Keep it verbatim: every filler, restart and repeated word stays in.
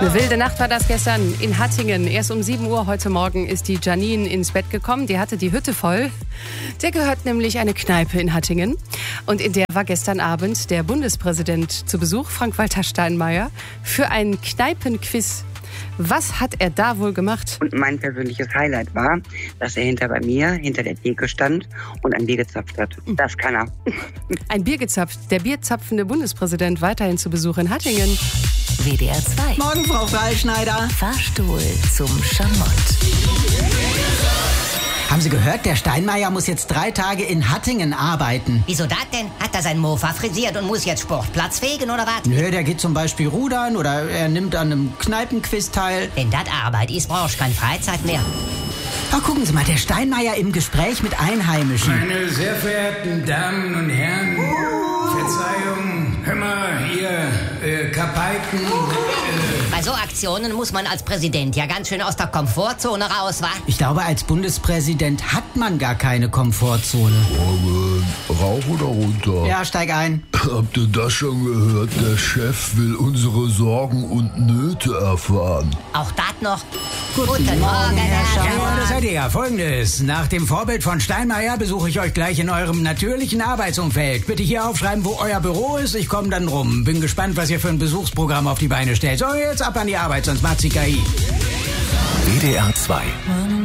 Eine wilde Nacht war das gestern in Hattingen. Erst um sieben Uhr heute Morgen ist die Janine ins Bett gekommen. Die hatte die Hütte voll. Der gehört nämlich eine Kneipe in Hattingen. Und in der war gestern Abend der Bundespräsident zu Besuch, Frank-Walter Steinmeier, für einen Kneipenquiz. Was hat er da wohl gemacht? Und mein persönliches Highlight war, dass er hinter bei mir, hinter der Theke stand und ein Bier gezapft hat. Das kann er. Ein Bier gezapft. Der bierzapfende Bundespräsident weiterhin zu Besuch in Hattingen. W D R zwei. Morgen, Frau Freischneider. Fahrstuhl zum Schamott. Haben Sie gehört, der Steinmeier muss jetzt drei Tage in Hattingen arbeiten. Wieso das denn? Hat er sein Mofa frisiert und muss jetzt Sportplatz fegen oder was? Nö, der geht zum Beispiel rudern oder er nimmt an einem Kneipenquiz teil. Wenn das Arbeit ist, brauchst du keine Freizeit mehr. Ach, gucken Sie mal, der Steinmeier im Gespräch mit Einheimischen. Meine sehr verehrten Damen und Herren, Verzeihung, hör mal, ihr äh, Kapeiten. Äh, Bei so Aktionen muss man als Präsident ja ganz schön aus der Komfortzone raus, wa? Ich glaube, als Bundespräsident hat man gar keine Komfortzone. Morgen, rauf oder runter? Ja, steig ein. Habt ihr das schon gehört? Der Chef will unsere Sorgen und Nöte erfahren. Auch das noch? Guten, Guten Morgen, Herr ja, Schauer. das seid ihr ja. Folgendes. Nach dem Vorbild von Steinmeier besuche ich euch gleich in eurem natürlichen Arbeitsumfeld. Bitte hier aufschreiben, wo euer Büro ist. Ich komme dann rum. Bin gespannt, was ihr für ein Besuchsprogramm auf die Beine stellt. So, jetzt ab an die Arbeit, sonst macht's die K I. W D R zwei.